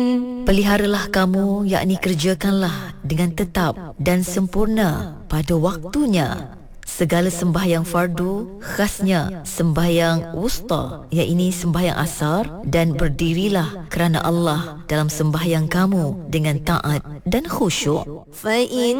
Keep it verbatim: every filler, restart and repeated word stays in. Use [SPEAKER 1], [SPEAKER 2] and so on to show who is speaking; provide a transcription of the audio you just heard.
[SPEAKER 1] Peliharalah kamu, yakni kerjakanlah dengan tetap dan sempurna pada waktunya segala sembahyang fardu, khasnya sembahyang wusta, iaitu sembahyang asar, dan berdirilah kerana Allah dalam sembahyang kamu dengan taat dan khusyuk.
[SPEAKER 2] فإن